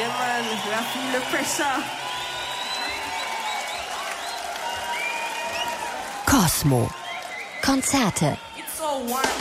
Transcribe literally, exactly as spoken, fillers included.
Yeah, man. We are feeling the pressure. Cosmo. Konzerte. It's so warm.